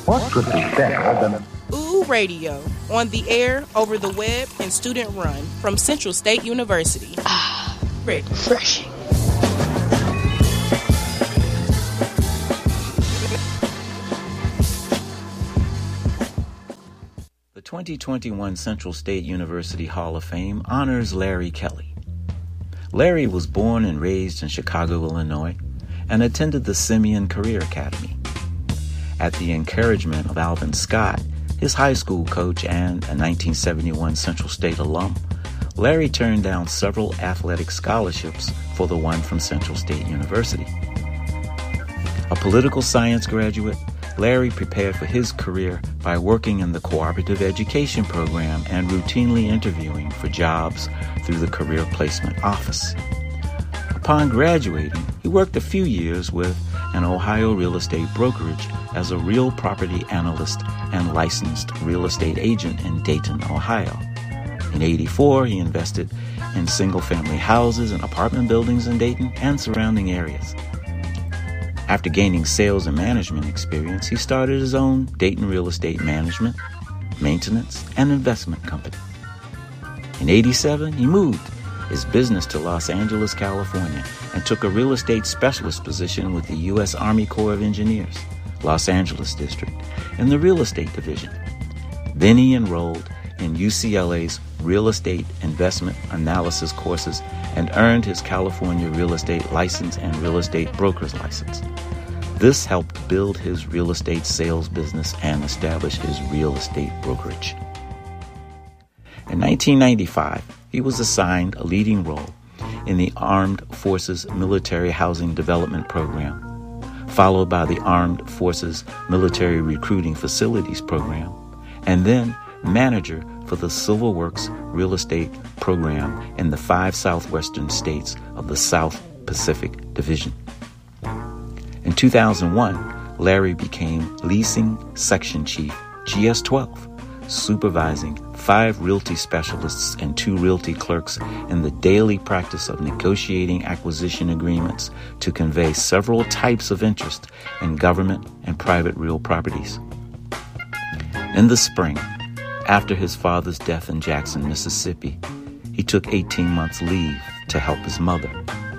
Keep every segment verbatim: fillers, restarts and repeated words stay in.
What could be better than Ooh Radio, on the air, over the web, and student run from Central State University. Ah, refreshing. The twenty twenty-one Central State University Hall of Fame honors Larry Kelly. Larry was born and raised in Chicago, Illinois, and attended the Simeon Career Academy. At the encouragement of Alvin Scott, his high school coach and a nineteen seventy-one Central State alum, Larry turned down several athletic scholarships for the one from Central State University. A political science graduate, Larry prepared for his career by working in the cooperative education program and routinely interviewing for jobs through the Career Placement Office. Upon graduating, he worked a few years with an Ohio real estate brokerage as a real property analyst and licensed real estate agent in Dayton, Ohio. In eighty-four, he invested in single-family houses and apartment buildings in Dayton and surrounding areas. After gaining sales and management experience, he started his own Dayton real estate management, maintenance, and investment company. In eighty-seven, he moved his business to Los Angeles, California, and took a real estate specialist position with the U S Army Corps of Engineers, Los Angeles District, in the real estate division. Then he enrolled in U C L A's Real Estate Investment Analysis courses and earned his California real estate license and real estate broker's license. This helped build his real estate sales business and establish his real estate brokerage. In nineteen ninety-five, he was assigned a leading role in the Armed Forces Military Housing Development Program, followed by the Armed Forces Military Recruiting Facilities Program, and then manager for the Civil Works Real Estate Program in the five southwestern states of the South Pacific Division. In two thousand one, Larry became Leasing Section Chief, G S twelve, supervising five realty specialists and two realty clerks in the daily practice of negotiating acquisition agreements to convey several types of interest in government and private real properties. In the spring, after his father's death in Jackson, Mississippi, he took eighteen months leave to help his mother.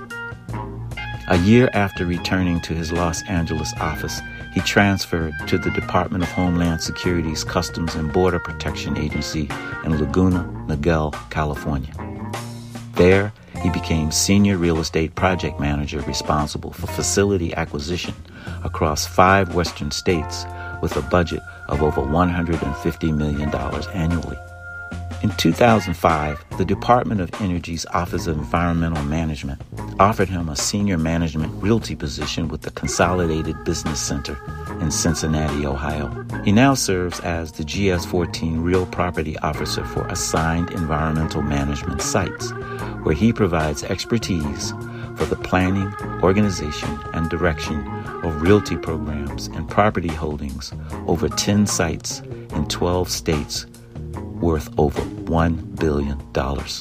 A year after returning to his Los Angeles office, he transferred to the Department of Homeland Security's Customs and Border Protection Agency in Laguna Niguel, California. There, he became Senior Real Estate Project Manager responsible for facility acquisition across five western states with a budget of over one hundred fifty million dollars annually. In two thousand five, the Department of Energy's Office of Environmental Management offered him a senior management realty position with the Consolidated Business Center in Cincinnati, Ohio. He now serves as the G S fourteen Real Property Officer for assigned environmental management sites, where he provides expertise for the planning, organization, and direction of realty programs and property holdings over ten sites in twelve states worth over one billion dollars.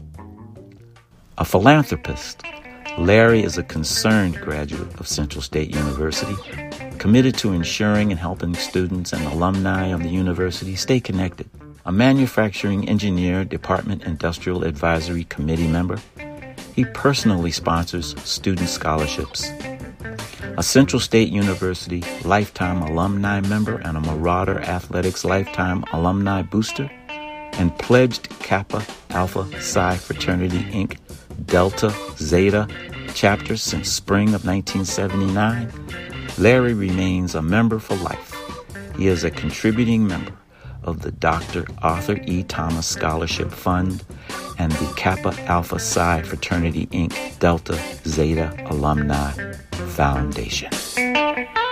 A philanthropist, Larry is a concerned graduate of Central State University, committed to ensuring and helping students and alumni of the university stay connected. A manufacturing engineer department industrial advisory committee member, he personally sponsors student scholarships. A Central State University Lifetime Alumni member and a Marauder Athletics Lifetime Alumni booster, and pledged Kappa Alpha Psi Fraternity Incorporated. Delta Zeta chapter since spring of nineteen seventy-nine, Larry remains a member for life. He is a contributing member of the Doctor Arthur E. Thomas Scholarship Fund and the Kappa Alpha Psi Fraternity Incorporated. Delta Zeta Alumni Foundation.